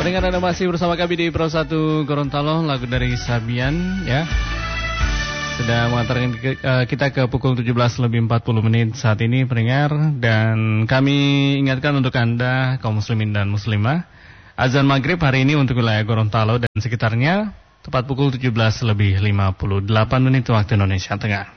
Pendengar Anda masih bersama kami di Pro 1 Gorontalo, lagu dari Sabian ya. Sudah mengantarkan kita ke pukul 17:40 saat ini pendengar. Dan kami ingatkan untuk Anda kaum muslimin dan muslimah, azan maghrib hari ini untuk wilayah Gorontalo dan sekitarnya tepat pukul 17:58 waktu Indonesia Tengah.